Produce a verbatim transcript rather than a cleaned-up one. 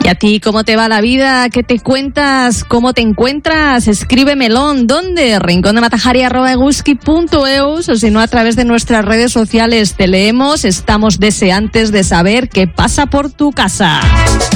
a ti cómo te va la vida? ¿Qué te cuentas? ¿Cómo te encuentras? Escríbemelo. ¿Dónde? rincón de matajari arroba eguski punto eus o si no a través de nuestras redes sociales. Te leemos. Estamos deseantes de saber qué pasa por tu casa.